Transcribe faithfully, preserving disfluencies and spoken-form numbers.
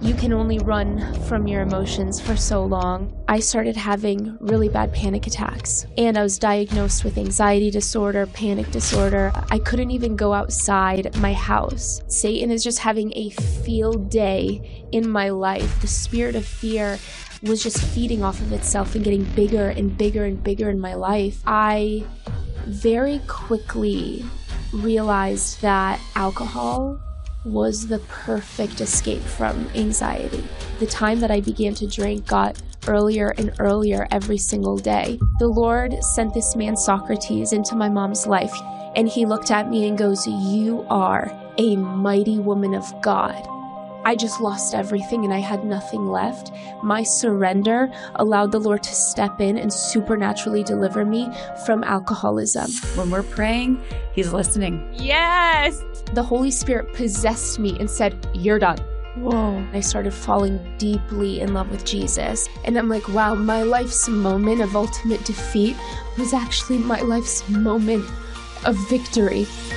you can only run from your emotions for so long. I started having really bad panic attacks, and I was diagnosed with anxiety disorder, panic disorder. I couldn't even go outside my house. Satan is just having a field day in my life. The spirit of fear was just feeding off of itself and getting bigger and bigger and bigger in my life. I very quickly realized that alcohol was the perfect escape from anxiety. The time that I began to drink got earlier and earlier every single day. The Lord sent this man Socrates into my mom's life, and he looked at me and goes, "You are a mighty woman of God." I just lost everything and I had nothing left. My surrender allowed the Lord to step in and supernaturally deliver me from alcoholism. When we're praying, He's listening. Yes! The Holy Spirit possessed me and said, "You're done." Whoa. I started falling deeply in love with Jesus. And I'm like, wow, my life's moment of ultimate defeat was actually my life's moment of victory.